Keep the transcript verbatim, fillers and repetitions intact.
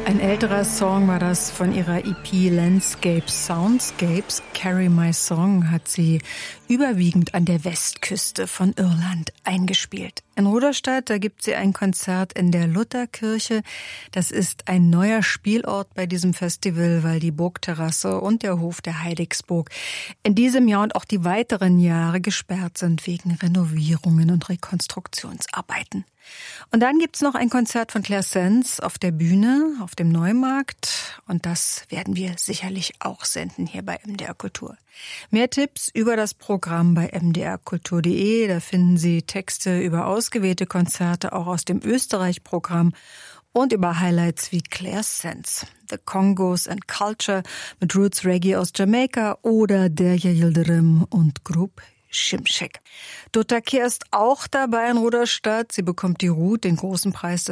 Ein älterer Song war das von ihrer E P Landscape Soundscapes. Carry My Song hat sie überwiegend an der Westküste von Irland eingespielt. In Rudolstadt, da gibt sie ein Konzert in der Lutherkirche. Das ist ein neuer Spielort bei diesem Festival, weil die Burgterrasse und der Hof der Heidigsburg in diesem Jahr und auch die weiteren Jahre gesperrt sind wegen Renovierungen und Rekonstruktionsarbeiten. Und dann gibt's noch ein Konzert von Claire Sands auf der Bühne, auf dem Neumarkt. Und das werden wir sicherlich auch senden hier bei M D R Kultur. Mehr Tipps über das Programm bei m d r kultur punkt d e. Da finden Sie Texte über ausgewählte Konzerte, auch aus dem Österreich-Programm und über Highlights wie Claire Sands, The Congos and Culture mit Roots Reggae aus Jamaika oder Derya Yildirim und Grup Şimşek. Dota Kehr ist auch dabei in Rudolstadt. Sie bekommt die Ruth, den großen Preis